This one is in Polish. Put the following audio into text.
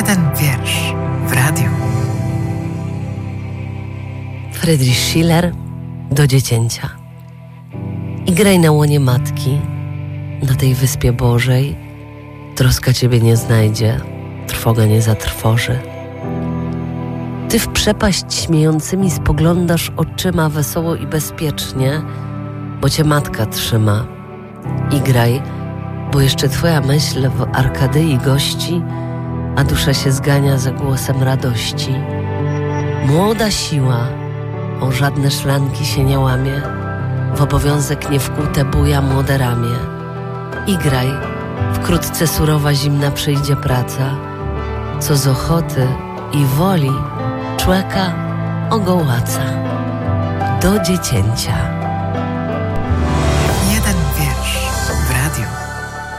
jeden wiersz w radiu. Friedrich Schiller do dziecięcia. I graj na łonie matki, na tej wyspie Bożej. Troska ciebie nie znajdzie, trwoga nie zatrwoży. Ty w przepaść śmiejącymi spoglądasz oczyma wesoło i bezpiecznie, bo cię matka trzyma. I graj, bo jeszcze twoja myśl w Arkadyi gości, a dusza się zgania za głosem radości. Młoda siła o żadne szranki się nie łamie, w obowiązek nie wkute buja młode ramię. I graj, wkrótce surowa zimna przyjdzie praca, co z ochoty i woli człeka ogołaca. Do dziecięcia.